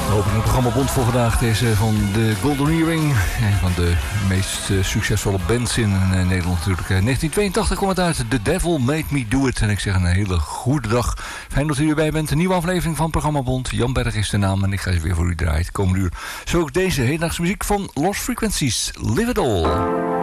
Opening het programma Bond voor vandaag. Deze van de Golden Earring. Een van de meest succesvolle bands in Nederland natuurlijk. 1982 kwam het uit. The Devil Made Me Do It. En ik zeg een hele goede dag. Fijn dat u erbij bent. Een nieuwe aflevering van het programma Bond. Jan Berg is de naam en ik ga ze weer voor u draaien. Komende uur. Zo ook deze hedendaagse muziek van Lost Frequencies. Live It All.